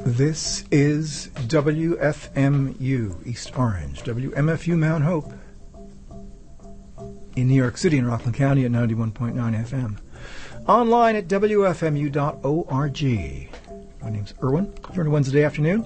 This is WFMU East Orange, WMFU Mount Hope in New York City and Rockland County at 91.9 FM. Online at WFMU.org. My name's Irwin. Here on a Wednesday afternoon.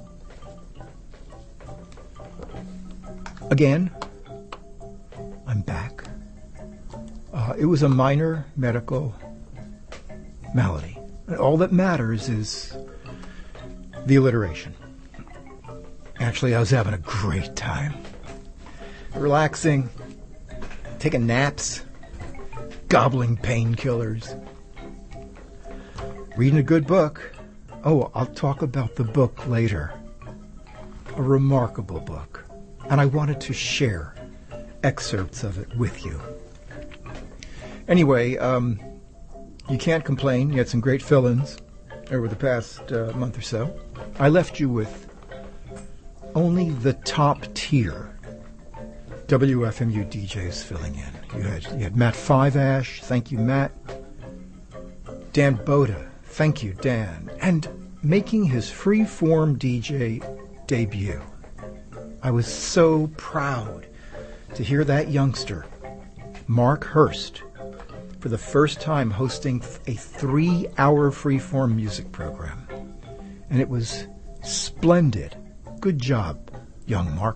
Again, I'm back. It was a minor medical malady. And all that matters is the alliteration. Actually, I was having a great time. Relaxing, taking naps, gobbling painkillers, reading a good book. Oh, I'll talk about the book later. A remarkable book. And I wanted to share excerpts of it with you. Anyway, you can't complain. You had some great fill-ins over the past month or so. I left you with only the top tier WFMU DJs filling in. You had Matt Five-Ash, thank you, Matt. Dan Boda, thank you, Dan. And making his freeform DJ debut. I was so proud to hear that youngster, Mark Hurst, for the first time hosting a 3-hour freeform music program. And it was splendid. Good job, young Mark.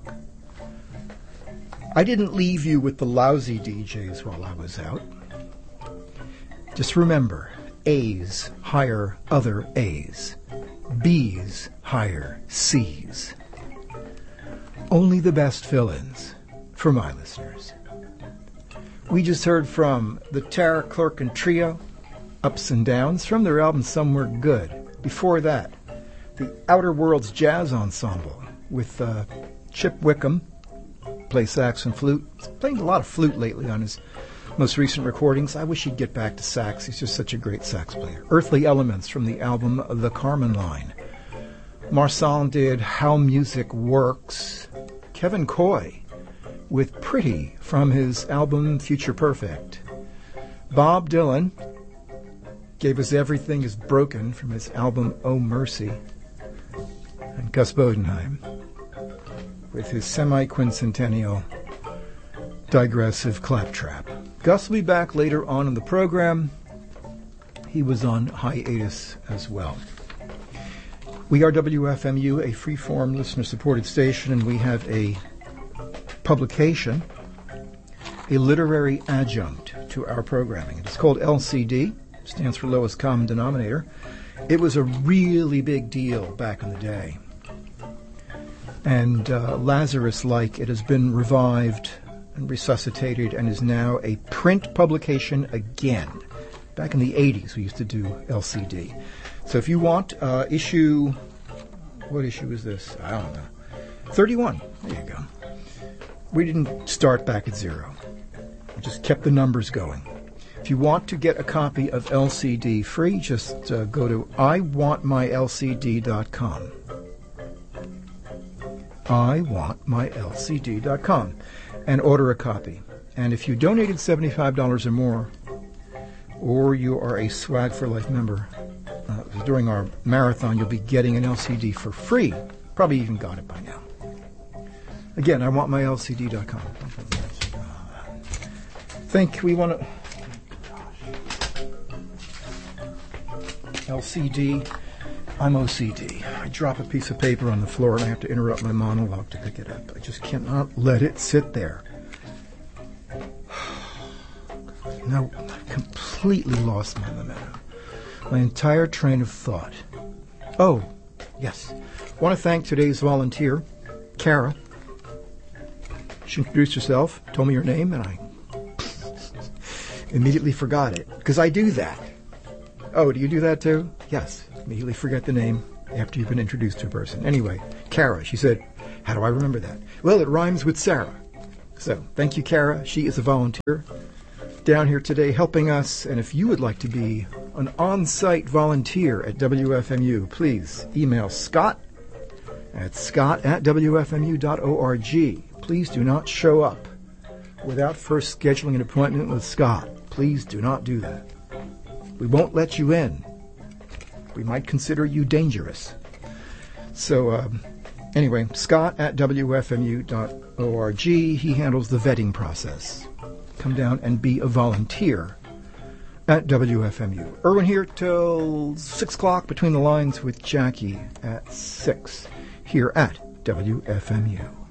I didn't leave you with the lousy DJs while I was out. Just remember, A's hire other A's. B's hire C's. Only the best fill-ins for my listeners. We just heard from the Tara Clorkin Trio, Ups and Downs, from their album Somewhere Good. Before that, the Outer Worlds Jazz Ensemble with Chip Wickham, plays sax and flute. He's playing a lot of flute lately on his most recent recordings. I wish he'd get back to sax. He's just such a great sax player. Earthly Elements from the album The Carmen Line. Marsan did How Music Works. Kevin Coy with Pretty from his album Future Perfect. Bob Dylan gave us Everything Is Broken from his album Oh Mercy. And Gus Bodenheim with his semi-quincentennial digressive claptrap. Gus will be back later on in the program. He was on hiatus as well. We are WFMU, a freeform listener-supported station, and we have a publication, a literary adjunct to our programming. It's called LCD, stands for Lowest Common Denominator. It was a really big deal back in the day. And Lazarus-like, it has been revived and resuscitated and is now a print publication again. Back in the 80s, we used to do LCD. So if you want issue, what issue is this? I don't know. 31. There you go. We didn't start back at 0. We just kept the numbers going. If you want to get a copy of LCD free, just go to iwantmylcd.com. iwantmylcd.com and order a copy. And if you donated $75 or more, or you are a Swag for Life member, during our marathon, you'll be getting an LCD for free. Probably even got it by now. Again, iwantmylcd.com. Think we want to... LCD, I'm OCD. I drop a piece of paper on the floor and I have to interrupt my monologue to pick it up. I just cannot let it sit there. Now, I've completely lost my momentum. My entire train of thought. Oh, yes. I want to thank today's volunteer, Kara. She introduced herself, told me her name, and I immediately forgot it. Because I do that. Oh, do you do that too? Yes. Immediately forget the name after you've been introduced to a person. Anyway, Kara, she said, how do I remember that? Well, it rhymes with Sarah. So, thank you, Kara. She is a volunteer down here today helping us. And if you would like to be an on-site volunteer at WFMU, please email Scott at scott@wfmu.org. Please do not show up without first scheduling an appointment with Scott. Please do not do that. We won't let you in. We might consider you dangerous. So, anyway, Scott at WFMU.org. He handles the vetting process. Come down and be a volunteer at WFMU. Irwin here till 6 o'clock between the lines with Jackie at 6 here at WFMU.